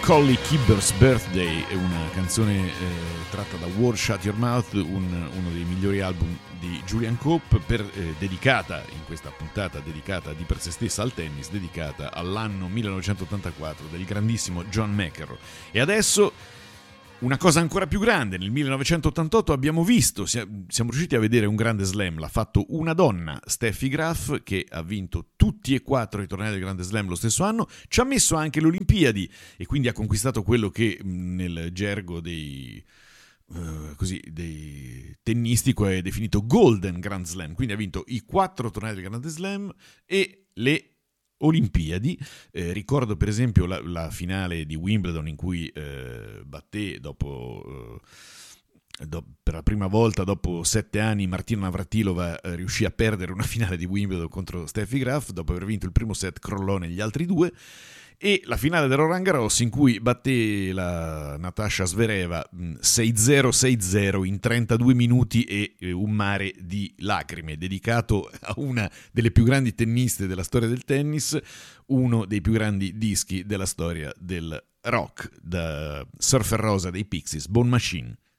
Collie Kibber's Birthday è una canzone tratta da War Shut Your Mouth, uno dei migliori album di Julian Cope, dedicata in questa puntata, dedicata di per sé stessa al tennis, dedicata all'anno 1984 del grandissimo John McEnroe. E adesso una cosa ancora più grande: nel 1988 abbiamo visto, siamo riusciti a vedere un grande slam, l'ha fatto una donna, Steffi Graf, che ha vinto tutti e 4 i tornei del grande slam lo stesso anno, ci ha messo anche le Olimpiadi e quindi ha conquistato quello che nel gergo dei tennistico è definito Golden Grand Slam, quindi ha vinto i 4 tornei del grande slam e le Olimpiadi. Ricordo per esempio la finale di Wimbledon in cui batté per la prima volta dopo 7 anni Martina Navratilova riuscì a perdere una finale di Wimbledon contro Steffi Graf. Dopo aver vinto il primo set crollò negli altri 2, e la finale del Roland Garros in cui batté la Natasha Zvereva 6-0, 6-0 in 32 minuti e un mare di lacrime, dedicato a una delle più grandi tenniste della storia del tennis, uno dei più grandi dischi della storia del rock, da Surfer Rosa dei Pixies, Bone Machine.